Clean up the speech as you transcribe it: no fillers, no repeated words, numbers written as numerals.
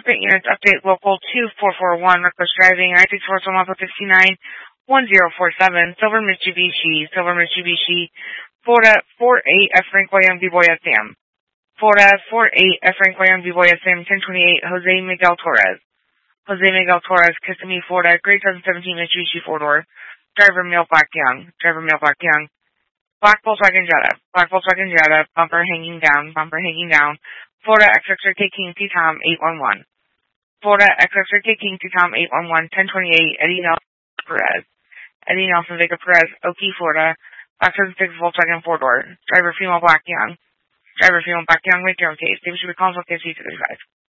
Department units update local 2441, reckless driving, I-64 Sonoma 591047, Silver Mitsubishi, Florida 48 F. Franco Young B-Boy Sam. Florida 48 F. Franco Young B-Boy Sam 1028, Jose Miguel Torres, Kissimmee, Florida, grade 2017 Mitsubishi 4-door, driver male black young, Black Volkswagen Jetta, bumper hanging down, Florida XXRK King T-Tom 811, Florida XXRK King T-Tom 811, 1028, Eddie Nelson Vega Perez, Okie, Florida, Black 2006 Volkswagen 4-door, driver female black young, make your own case. David should be calling for KC 35.